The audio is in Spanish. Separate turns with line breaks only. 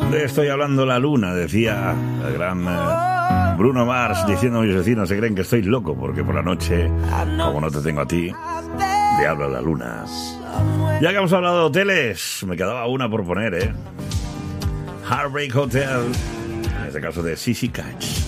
Le estoy hablando la luna, decía el gran Bruno Mars, diciendo a mis vecinos, se creen que estoy loco porque por la noche, como no te tengo a ti, le hablo a la luna. Ya que hemos hablado de hoteles, me quedaba una por poner, Heartbreak Hotel, en este caso de Sissy Catch.